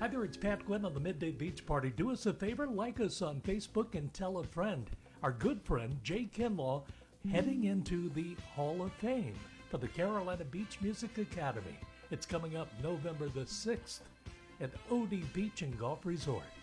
Hi there, it's Pat Quinn on the Midday Beach Party. Do us a favor, like us on Facebook and tell a friend. Our good friend, Jay Kinlaw, heading into the Hall of Fame for the Carolina Beach Music Academy. It's coming up November the 6th at OD Beach and Golf Resort.